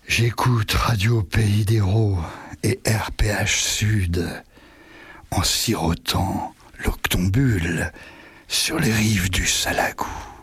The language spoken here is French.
J'écoute Radio Pays d'Hérault et RPH Sud en sirotant l'octombule sur les rives du Salagou.